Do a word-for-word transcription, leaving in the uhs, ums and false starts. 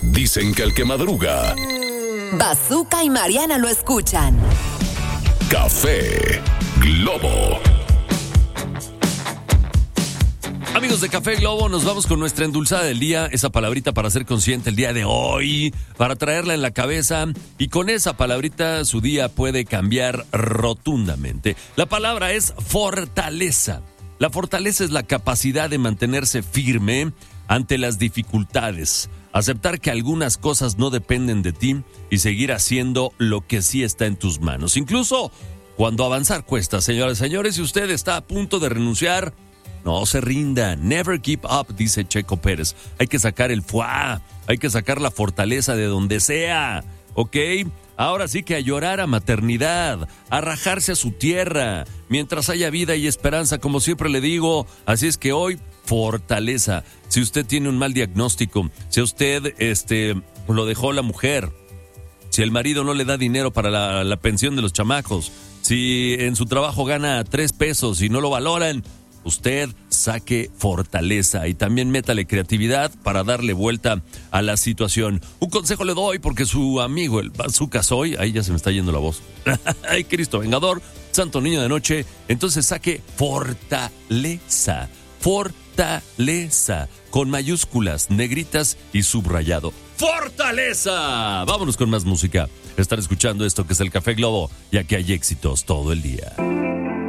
Dicen que el que madruga, Bazooka y Mariana lo escuchan. Café Globo. Amigos de Café Globo, nos vamos con nuestra endulzada del día, esa palabrita para ser consciente el día de hoy, para traerla en la cabeza, y con esa palabrita su día puede cambiar rotundamente. La palabra es fortaleza. La fortaleza es la capacidad de mantenerse firme ante las dificultades, aceptar que algunas cosas no dependen de ti y seguir haciendo lo que sí está en tus manos. Incluso cuando avanzar cuesta, señoras y señores, si usted está a punto de renunciar, no se rinda, never give up, dice Checo Pérez. Hay que sacar el fuá, hay que sacar la fortaleza de donde sea, ¿ok? Ahora sí que a llorar a maternidad, a rajarse a su tierra, mientras haya vida y esperanza, como siempre le digo. Así es que hoy, fortaleza. Si usted tiene un mal diagnóstico, si a usted este, lo dejó la mujer, si el marido no le da dinero para la, la pensión de los chamacos, si en su trabajo gana tres pesos y no lo valoran, usted saque fortaleza y también métale creatividad para darle vuelta a la situación. Un consejo le doy porque su amigo, el Bazooka soy, ahí ya se me está yendo la voz. Ay, Cristo Vengador, Santo Niño de Noche. Entonces saque fortaleza, fortaleza, con mayúsculas, negritas y subrayado. ¡Fortaleza! Vámonos con más música. Están escuchando esto que es el Café Globo, ya que hay éxitos todo el día.